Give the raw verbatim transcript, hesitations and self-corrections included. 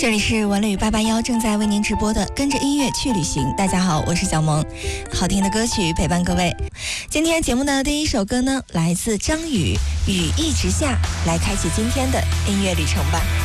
这里是文旅八八幺正在为您直播的跟着音乐去旅行。大家好，我是小萌，好听的歌曲陪伴各位。今天节目的第一首歌呢，来自张宇，雨一直下，来开启今天的音乐旅程吧。